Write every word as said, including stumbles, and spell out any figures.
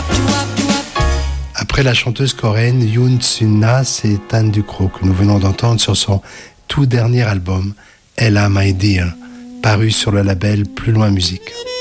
Après la chanteuse coréenne Yoon Sun-na, c'est Anne Ducrot que nous venons d'entendre sur son tout dernier album, Ella My Dear, paru sur le label Plus Loin Musique.